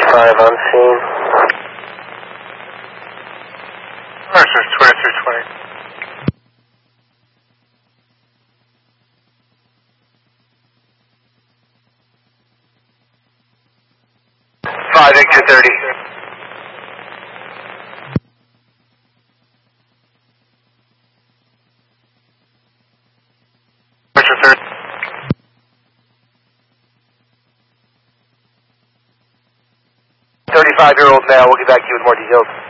5 on scene. Versus 2220. Victor 30. Victor 30. 35-year-old male, we'll get back to you with more details.